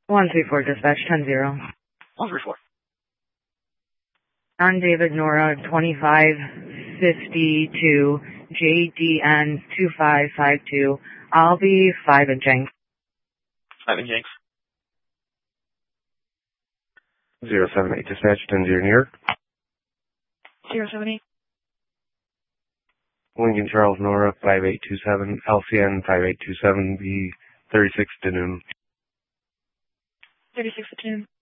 134 dispatch, 10-0. 134. On David Nora, 2552, JDN 2552. I'll be 5 in Jenks. 5 in Jenks. 078 dispatch, 10-0 New York. 078. Lincoln Charles Nora, 5827, LCN 5827, B 36 to noon. 36 to noon.